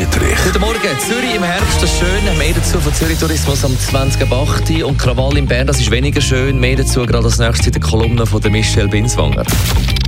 Dietrich. Guten Morgen. Zürich im Herbst, das ist schön. Mehr dazu von Zürich Tourismus am 20.08. Und Krawall in Bern, das ist weniger schön. Mehr dazu gerade als nächstes in der Kolumne von der Michelle Binswanger.